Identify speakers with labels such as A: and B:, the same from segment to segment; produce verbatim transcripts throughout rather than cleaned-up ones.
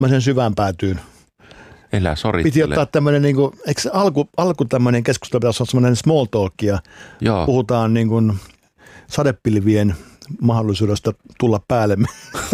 A: mä sen syvään päätyyn.
B: Elää sorittele.
A: Piti ottaa tämmöinen, niin kuin, eikö alku, alku tämmöinen keskustelu pitäisi olla semmoinen small talkia.
B: Joo.
A: Puhutaan niin kuin sadepilvien mahdollisuudesta tulla päällemme.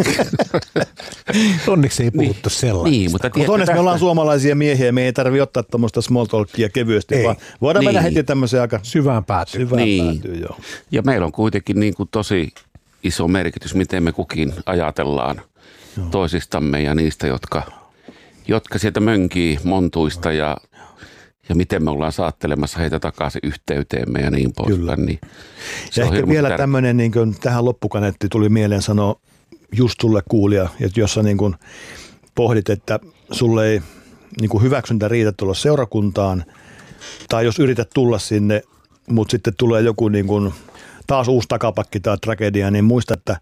C: Onneksi ei puhuttu
B: niin,
C: sellaista.
B: Niin, mutta
A: Mutta onneksi me ollaan suomalaisia miehiä, me ei tarvitse ottaa tuommoista small talkia kevyesti, ei. vaan voidaan niin. mennä heti tämmöiseen aika
C: syvään päätyyn.
A: Syvään
B: niin.
A: päätyyn, joo.
B: Ja meillä on kuitenkin niin kuin tosi iso merkitys, miten me kukin ajatellaan joo. toisistamme ja niistä, jotka, jotka sieltä mönkii montuista ja ja miten me ollaan saattelemassa heitä takaisin yhteyteemme ja niin poispäin. Niin
A: ja ehkä vielä tär- tämmöinen, niin kuin tähän loppukaneetti tuli mieleen sanoa just sulle kuulija, että jos sä niin kuin pohdit, että sulle ei niin kuin hyväksyntä riitä tulla seurakuntaan, tai jos yrität tulla sinne, mutta sitten tulee joku niin kuin taas uusi takapakki tai tragedia, niin muista, että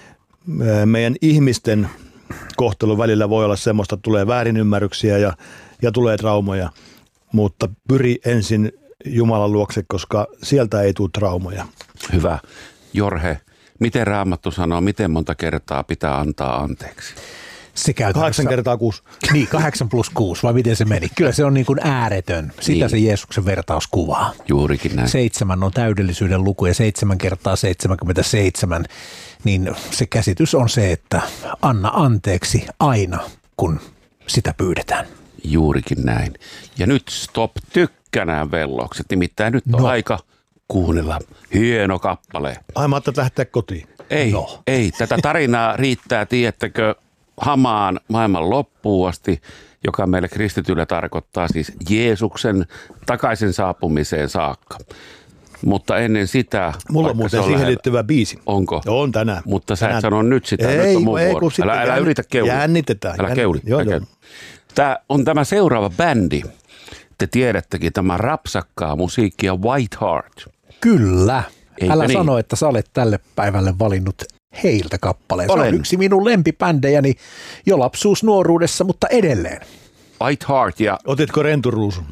A: meidän ihmisten kohtelu välillä voi olla semmoista, että tulee väärinymmärryksiä ja, ja tulee traumoja. Mutta pyri ensin Jumalan luokse, koska sieltä ei tule traumoja.
B: Hyvä. Jorhe, miten Raamattu sanoo, miten monta kertaa pitää antaa anteeksi?
C: Se
A: kahdeksan kertaa kuusi.
C: Niin, kahdeksan plus kuusi, vai miten se meni? Kyllä se on niin kuin ääretön. Sitä niin. se Jeesuksen vertaus kuvaa.
B: Juurikin näin.
C: Seitsemän on täydellisyyden luku ja seitsemän kertaa seitsemänkymmentäseitsemän. Niin se käsitys on se, että anna anteeksi aina, kun sitä pyydetään.
B: Juurikin näin. Ja nyt stop tykkänään vellokset. Nimittäin nyt on no. aika kuunnella hieno kappale.
A: Ai mä ajattelin lähteä kotiin.
B: Ei, no. ei. Tätä tarinaa riittää, tiedättekö, hamaan maailman loppuun asti, joka meille kristityillä tarkoittaa siis Jeesuksen takaisin saapumiseen saakka. Mutta ennen sitä...
A: Mulla on muuten siihen liittyvä biisi.
B: Onko?
A: On tänään.
B: Mutta sä
A: tänään.
B: et sano nyt sitä,
A: ei,
B: nyt on mun
A: ei,
B: vuoro. Älä, älä
A: jänn...
B: yritä keuli.
A: Jännitetään.
B: Älä keuli.
A: Joo, joo.
B: Tämä on tämä seuraava bändi. Te tiedättekin tämä rapsakkaa musiikkia White Heart.
C: Kyllä.
B: Eikä
C: Älä
B: niin?
C: sano, että sä olet tälle päivälle valinnut heiltä kappaleen. Se
B: Olen.
C: on yksi minun lempibändejäni jo lapsuus nuoruudessa, mutta edelleen.
B: White Heart ja...
A: Otitko renturuusun?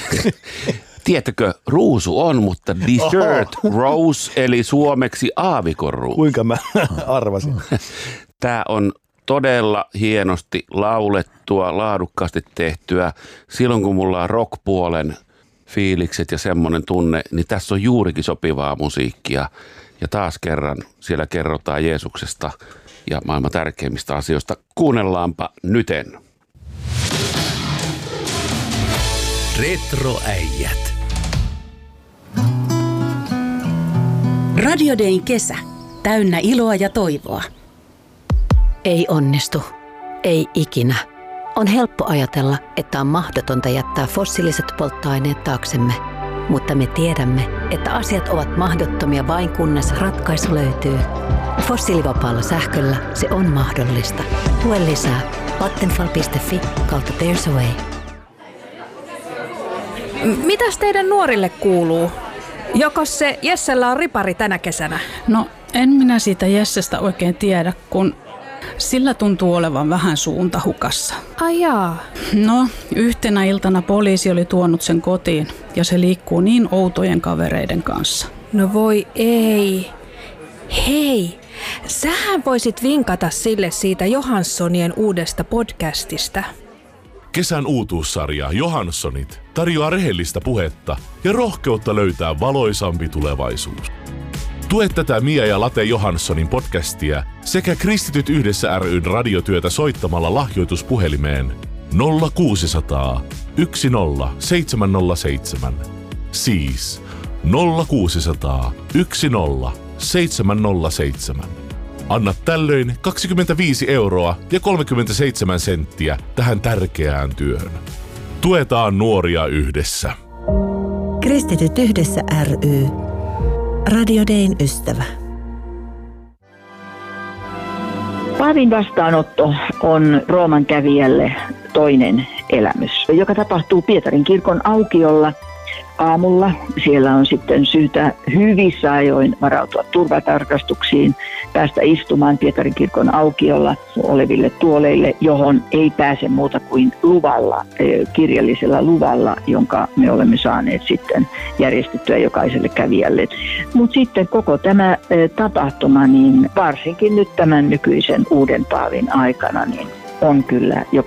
B: Tiedätkö, ruusu on, mutta dessert rose, eli suomeksi aavikon ruusu.
A: Kuinka mä arvasin?
B: Tämä on todella hienosti laulettua, laadukkaasti tehtyä. Silloin kun mulla on rock-puolen fiilikset ja semmoinen tunne, niin tässä on juurikin sopivaa musiikkia. Ja taas kerran siellä kerrotaan Jeesuksesta ja maailman tärkeimmistä asioista. Kuunnellaanpa nyten.
D: Retroäijät.
E: Radio Dayn kesä. Täynnä iloa ja toivoa.
F: Ei onnistu. Ei ikinä. On helppo ajatella, että on mahdotonta jättää fossiiliset polttoaineet taaksemme. Mutta me tiedämme, että asiat ovat mahdottomia vain kunnes ratkaisu löytyy. Fossiilivapaalla sähköllä se on mahdollista. Lue lisää vattenfall piste fi kautta There's a Way.
G: Mitäs teidän nuorille kuuluu? Jokos se Jessellä on ripari tänä kesänä?
H: No en minä siitä Jessestä oikein tiedä, kun sillä tuntuu olevan vähän suunta hukassa.
G: Ai jaa.
H: No, yhtenä iltana poliisi oli tuonut sen kotiin ja se liikkuu niin outojen kavereiden kanssa.
G: No voi ei. Hei, sähän voisit vinkata sille siitä Johanssonien uudesta podcastista.
I: Kesän uutuussarja Johanssonit tarjoaa rehellistä puhetta ja rohkeutta löytää valoisampi tulevaisuus. Tue tätä Mia ja Late Johanssonin podcastia sekä Kristityt yhdessä ry:n radiotyötä soittamalla lahjoituspuhelimeen nolla kuusisataa yksi nolla seitsemän nolla seitsemän. Siis nolla kuusisataa yksi nolla seitsemän nolla seitsemän. Anna tällöin kaksikymmentäviisi euroa ja kolmekymmentäseitsemän senttiä tähän tärkeään työhön. Tuetaan nuoria yhdessä.
J: Kristityt yhdessä ry. Radio Dayn ystävä.
K: Paavin vastaanotto on Rooman kävijälle toinen elämys, joka tapahtuu Pietarin kirkon aukiolla aamulla. Siellä on sitten syytä hyvissä ajoin varautua turvatarkastuksiin, päästä istumaan Pietarin kirkon aukiolla oleville tuoleille, johon ei pääse muuta kuin luvalla, kirjallisella luvalla, jonka me olemme saaneet sitten järjestettyä jokaiselle kävijälle. Mutta sitten koko tämä tapahtuma, niin varsinkin nyt tämän nykyisen uuden paavin aikana, niin on kyllä joka